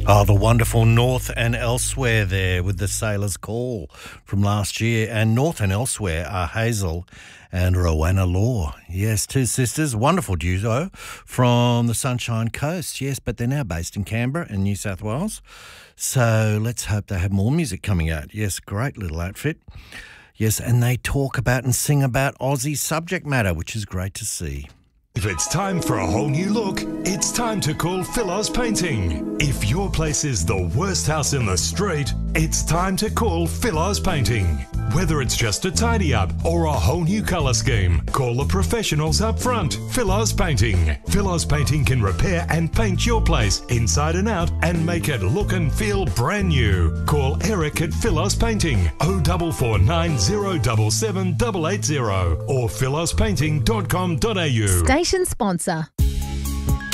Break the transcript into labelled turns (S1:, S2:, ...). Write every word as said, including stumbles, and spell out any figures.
S1: Oh, the wonderful North and Elsewhere there with the Sailor's Call from last year. And North and Elsewhere are Hazel and Rowena Law. Yes, two sisters, wonderful duo from the Sunshine Coast. Yes, but they're now based in Canberra in New South Wales. So let's hope they have more music coming out. Yes, great little outfit. Yes, and they talk about and sing about Aussie subject matter, which is great to see.
S2: If it's time for a whole new look, it's time to call Philos Painting. If your place is the worst house in the street, it's time to call Philos Painting. Whether it's just a tidy up or a whole new colour scheme, call the professionals up front. Philos Painting. Philos Painting can repair and paint your place inside and out and make it look and feel brand new. Call Eric at Philos Painting oh four four nine oh seven seven eight eight zero or philos painting dot com dot a u.
S3: Station sponsor.